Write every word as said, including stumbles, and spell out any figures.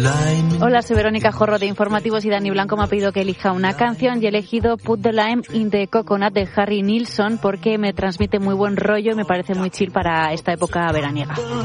Hola, soy Verónica Jorro de Informativos y Dani Blanco me ha pedido que elija una canción y he elegido Put the Lime in the Coconut de Harry Nilsson porque me transmite muy buen rollo y me parece muy chill para esta época veraniega.